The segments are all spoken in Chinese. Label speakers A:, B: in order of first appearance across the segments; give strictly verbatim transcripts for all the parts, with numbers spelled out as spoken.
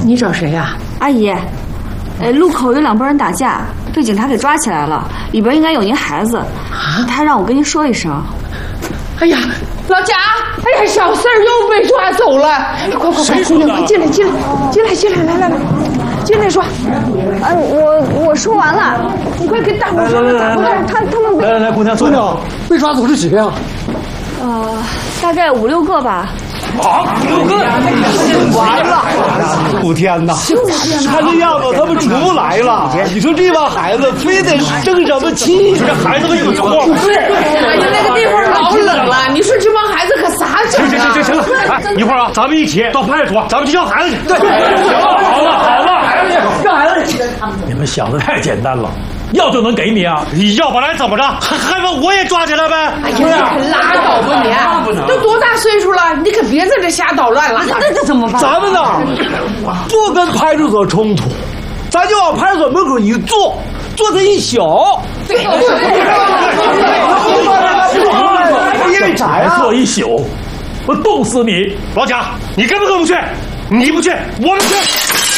A: 你找谁呀？
B: 阿姨，呃，路口有两拨人打架，被警察给抓起来了，里边应该有您孩子，他让我跟您说一声。
A: 哎呀，老贾，哎呀，小四儿又被抓走了！快快快，姑娘，快进来进来进来进来，来来来，进来说。
B: 呃，我我说完了，
A: 你快跟大伙说说咋回事？
B: 他他们被
C: 来来来，姑娘，
D: 姑娘，被抓走是几个呀？
B: 呃，大概五六个吧。
C: 啊，六个，完了！
D: 五天呐，
C: 看这样子，他们出不来了。你说这帮孩子非得生什么气？这孩子们有错。
A: 不是，哎呀，那个地方老冷了，你说这帮孩子可咋整啊？
C: 行行行行行了，哎，一会儿啊，咱们一起到派出所，咱们去要孩子去。对，好了好了，要孩子去。你们想的太简单了。要就能给你啊！你要不然怎么着？还还把我也抓起来呗？
A: 哎呀，你可拉倒吧你！都多大岁数了，你可别在这瞎捣乱了。
B: 那那怎么办？
C: 咱们呢，不跟派出所冲突，咱就往派出所门口一坐，坐他一宿。对，因为啥呀？坐一宿，我冻死你！老贾，你跟不跟不去？你不去，我们去。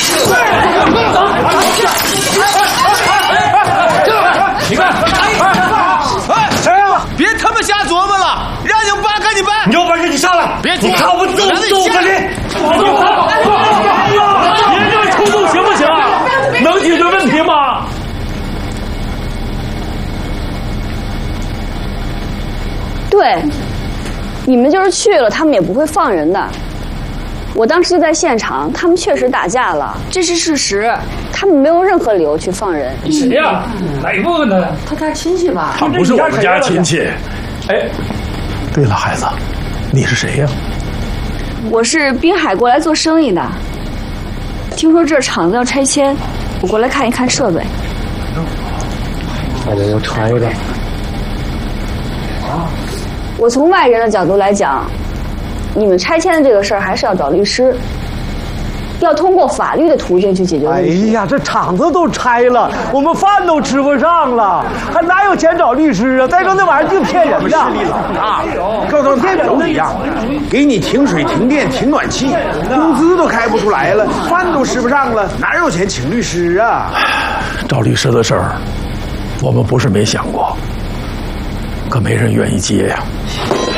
C: 你看，
E: 哎，谁呀？别他妈瞎琢磨了，让你们办赶紧办！
C: 你有本事你上来！
E: 别
C: 你看我揍揍死你！别这么冲动行不行？能解决问题吗？
B: 对，你们就是去了，他们也不会放人的。我当时就在现场，他们确实打架了，这是事实。他们没有任何理由去放人。
C: 谁呀？哪一部分的？
A: 他家亲戚吧？
C: 他不是我们家亲戚。哎，对了，孩子，你是谁呀？
B: 我是滨海过来做生意的，听说这厂子要拆迁，我过来看一看设备。
D: 大家要拆的。
B: 我从外人的角度来讲，你们拆迁的这个事儿还是要找律师，要通过法律的途径去解决问题。
C: 哎呀，这厂子都拆了，我们饭都吃不上了，还哪有钱找律师啊？再说那玩意儿净骗人的。
E: 势力老大了，告诉他都一样，给你停水、停电、停暖气，工资都开不出来了，饭都吃不上了，哪有钱请律师啊？
C: 找律师的事儿，我们不是没想过，可没人愿意接呀。